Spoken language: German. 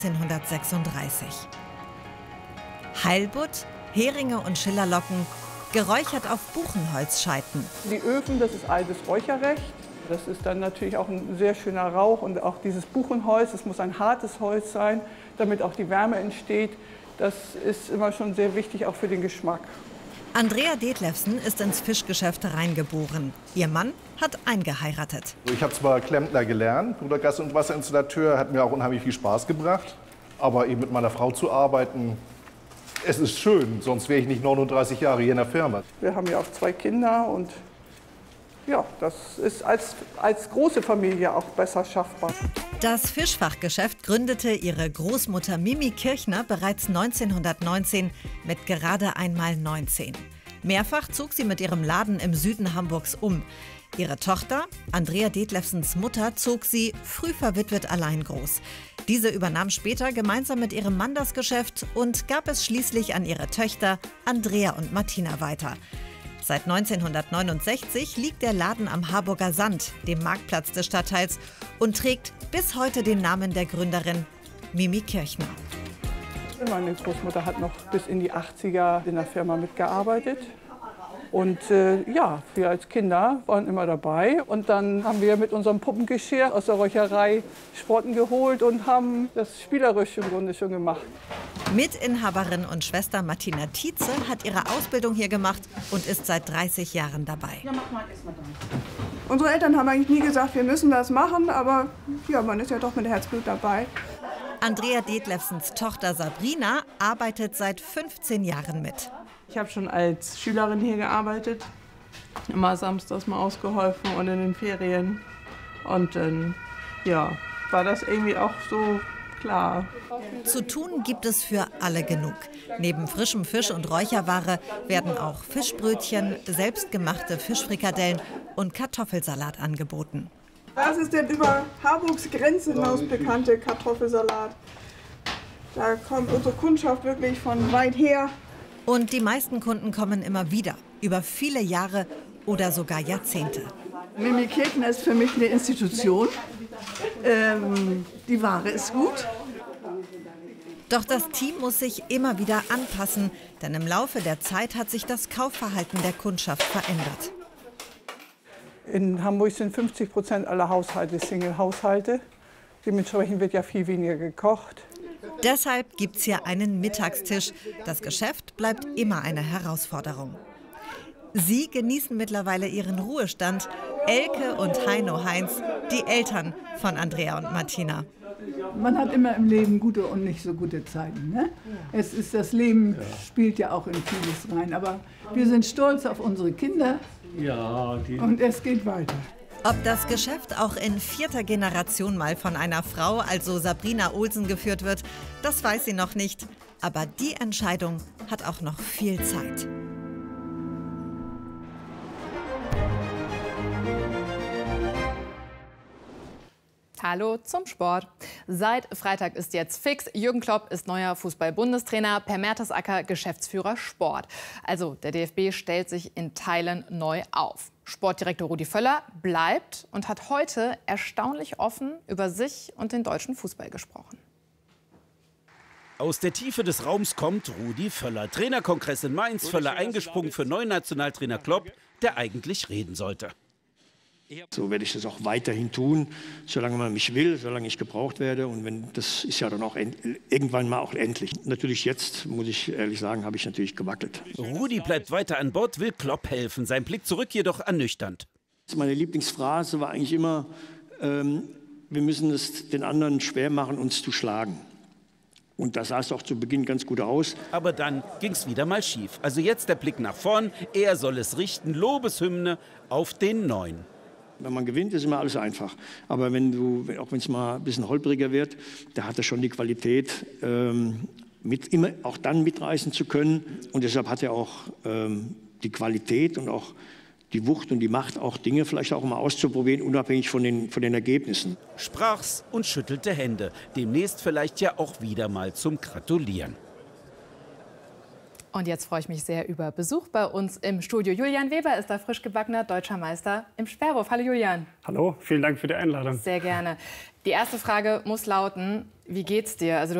1936. Heilbutt, Heringe und Schillerlocken, geräuchert auf Buchenholzscheiten. Die Öfen, das ist altes Räucherrecht. Das ist dann natürlich auch ein sehr schöner Rauch und auch dieses Buchenholz, das muss ein hartes Holz sein, damit auch die Wärme entsteht. Das ist immer schon sehr wichtig, auch für den Geschmack. Andrea Detlefsen ist ins Fischgeschäft reingeboren. Ihr Mann hat eingeheiratet. Ich habe zwar Klempner gelernt, Rudergasse und Wasserinstallateur, hat mir auch unheimlich viel Spaß gebracht. Aber eben mit meiner Frau zu arbeiten, es ist schön, sonst wäre ich nicht 39 Jahre hier in der Firma. Wir haben ja auch 2 Kinder und ja, das ist als große Familie auch besser schaffbar. Das Fischfachgeschäft gründete ihre Großmutter Mimi Kirchner bereits 1919 mit gerade einmal 19. Mehrfach zog sie mit ihrem Laden im Süden Hamburgs um. Ihre Tochter, Andrea Detlefsens Mutter, zog sie früh verwitwet allein groß. Diese übernahm später gemeinsam mit ihrem Mann das Geschäft und gab es schließlich an ihre Töchter Andrea und Martina weiter. Seit 1969 liegt der Laden am Harburger Sand, dem Marktplatz des Stadtteils, und trägt bis heute den Namen der Gründerin Mimi Kirchner. Meine Großmutter hat noch bis in die 80er in der Firma mitgearbeitet. Und ja, wir als Kinder waren immer dabei. Und dann haben wir mit unserem Puppengeschirr aus der Räucherei Sprotten geholt und haben das spielerisch im Grunde schon gemacht. Mitinhaberin und Schwester Martina Tietze hat ihre Ausbildung hier gemacht und ist seit 30 Jahren dabei. Ja, mach mal erstmal da. Unsere Eltern haben eigentlich nie gesagt, wir müssen das machen, aber ja, man ist ja doch mit Herzblut dabei. Andrea Detlefsens Tochter Sabrina arbeitet seit 15 Jahren mit. Ich habe schon als Schülerin hier gearbeitet, immer samstags mal ausgeholfen und in den Ferien. Und dann ja, war das irgendwie auch so klar. Zu tun gibt es für alle genug. Neben frischem Fisch und Räucherware werden auch Fischbrötchen, selbstgemachte Fischfrikadellen und Kartoffelsalat angeboten. Das ist der über Harburgs Grenze hinaus bekannte Kartoffelsalat. Da kommt unsere Kundschaft wirklich von weit her. Und die meisten Kunden kommen immer wieder, über viele Jahre oder sogar Jahrzehnte. Mimi Kirchner ist für mich eine Institution. Die Ware ist gut. Doch das Team muss sich immer wieder anpassen, denn im Laufe der Zeit hat sich das Kaufverhalten der Kundschaft verändert. In Hamburg sind 50% aller Haushalte Single-Haushalte. Dementsprechend wird ja viel weniger gekocht. Deshalb gibt es hier einen Mittagstisch. Das Geschäft bleibt immer eine Herausforderung. Sie genießen mittlerweile ihren Ruhestand. Elke und Heino Heinz, die Eltern von Andrea und Martina. Man hat immer im Leben gute und nicht so gute Zeiten. Ne? Das Leben spielt ja auch in vieles rein. Aber wir sind stolz auf unsere Kinder und es geht weiter. Ob das Geschäft auch in 4. Generation mal von einer Frau, also Sabrina Olsen, geführt wird, das weiß sie noch nicht. Aber die Entscheidung hat auch noch viel Zeit. Hallo zum Sport. Seit Freitag ist jetzt fix. Jürgen Klopp ist neuer Fußball-Bundestrainer, Per Mertesacker Geschäftsführer Sport. Also der DFB stellt sich in Teilen neu auf. Sportdirektor Rudi Völler bleibt und hat heute erstaunlich offen über sich und den deutschen Fußball gesprochen. Aus der Tiefe des Raums kommt Rudi Völler. Trainerkongress in Mainz, Völler eingesprungen für neuen Nationaltrainer Klopp, der eigentlich reden sollte. So werde ich das auch weiterhin tun, solange man mich will, solange ich gebraucht werde. Und das ist ja dann auch irgendwann mal auch endlich. Natürlich jetzt, muss ich ehrlich sagen, habe ich natürlich gewackelt. Rudi bleibt weiter an Bord, will Klopp helfen. Sein Blick zurück jedoch ernüchternd. Meine Lieblingsphrase war eigentlich immer, wir müssen es den anderen schwer machen, uns zu schlagen. Und das sah es auch zu Beginn ganz gut aus. Aber dann ging es wieder mal schief. Also jetzt der Blick nach vorn, er soll es richten, Lobeshymne auf den Neuen. Wenn man gewinnt, ist immer alles einfach. Aber auch wenn es mal ein bisschen holpriger wird, da hat er schon die Qualität, immer auch dann mitreißen zu können. Und deshalb hat er auch die Qualität und auch die Wucht und die Macht, auch Dinge vielleicht auch mal auszuprobieren, unabhängig von den Ergebnissen. Sprach's und schüttelte Hände. Demnächst vielleicht ja auch wieder mal zum Gratulieren. Und jetzt freue ich mich sehr über Besuch bei uns im Studio. Julian Weber ist da frisch gebackener deutscher Meister im Sperrwurf. Hallo Julian. Hallo, vielen Dank für die Einladung. Sehr gerne. Die erste Frage muss lauten, wie geht's dir? Also